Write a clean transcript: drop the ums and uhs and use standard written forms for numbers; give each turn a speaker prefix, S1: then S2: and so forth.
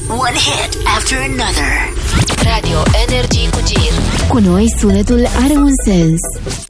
S1: One hit after another.
S2: Radio Energy cu Gir.
S3: Cu noi sunetul are un sens.